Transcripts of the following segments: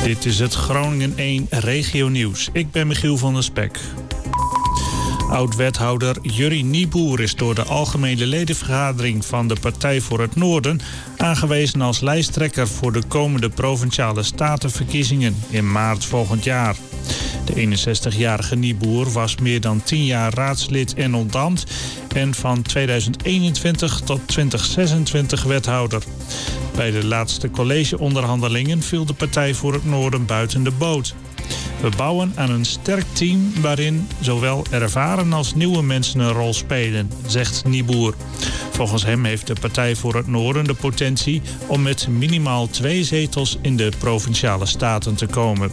Dit is het Groningen 1 Regionieuws. Ik ben Michiel van der Spek. Oud-wethouder Jurrie Nieboer is door de algemene ledenvergadering van de Partij voor het Noorden aangewezen als lijsttrekker voor de komende Provinciale Statenverkiezingen in maart volgend jaar. De 61-jarige Nieboer was meer dan 10 jaar raadslid en Oldambt en van 2021 tot 2026 wethouder. Bij de laatste collegeonderhandelingen viel de Partij voor het Noorden buiten de boot. We bouwen aan een sterk team waarin zowel ervaren als nieuwe mensen een rol spelen, zegt Nieboer. Volgens hem heeft de Partij voor het Noorden de potentie om met minimaal 2 zetels in de Provinciale Staten te komen.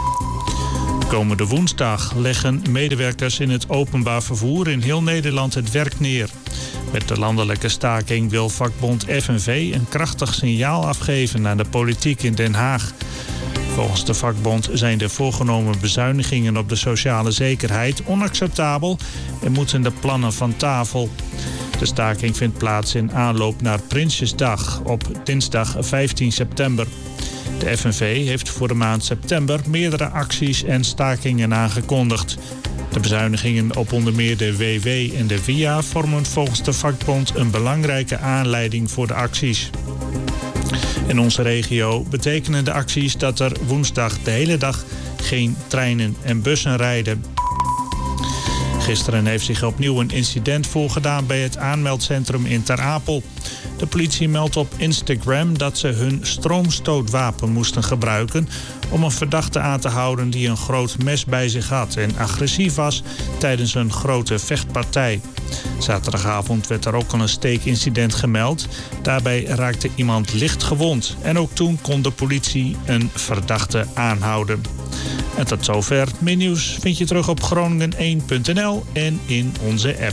Komende woensdag leggen medewerkers in het openbaar vervoer in heel Nederland het werk neer. Met de landelijke staking wil vakbond FNV een krachtig signaal afgeven aan de politiek in Den Haag. Volgens de vakbond zijn de voorgenomen bezuinigingen op de sociale zekerheid onacceptabel en moeten de plannen van tafel. De staking vindt plaats in aanloop naar Prinsjesdag op dinsdag 15 september. De FNV heeft voor de maand september meerdere acties en stakingen aangekondigd. De bezuinigingen op onder meer de WW en de VIA vormen volgens de vakbond een belangrijke aanleiding voor de acties. In onze regio betekenen de acties dat er woensdag de hele dag geen treinen en bussen rijden. Gisteren heeft zich opnieuw een incident voorgedaan bij het aanmeldcentrum in Ter Apel. De politie meldt op Instagram dat ze hun stroomstootwapen moesten gebruiken om een verdachte aan te houden die een groot mes bij zich had en agressief was tijdens een grote vechtpartij. Zaterdagavond werd er ook al een steekincident gemeld. Daarbij raakte iemand licht gewond en ook toen kon de politie een verdachte aanhouden. En tot zover. Meer nieuws vind je terug op Groningen1.nl en in onze app.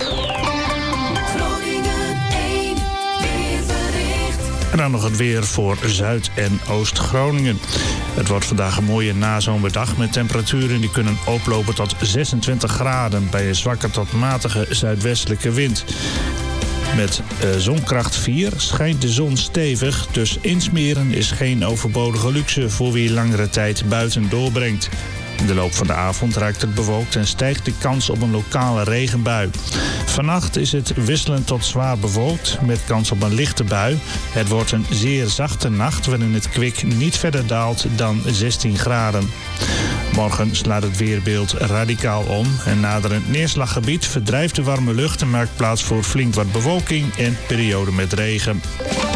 En dan nog het weer voor Zuid- en Oost-Groningen. Het wordt vandaag een mooie nazomerdag met temperaturen die kunnen oplopen tot 26 graden bij een zwakke tot matige zuidwestelijke wind. Met zonkracht 4 schijnt de zon stevig, dus insmeren is geen overbodige luxe voor wie langere tijd buiten doorbrengt. In de loop van de avond raakt het bewolkt en stijgt de kans op een lokale regenbui. Vannacht is het wisselend tot zwaar bewolkt met kans op een lichte bui. Het wordt een zeer zachte nacht waarin het kwik niet verder daalt dan 16 graden. Morgen slaat het weerbeeld radicaal om. Een naderend neerslaggebied verdrijft de warme lucht en maakt plaats voor flink wat bewolking en perioden met regen.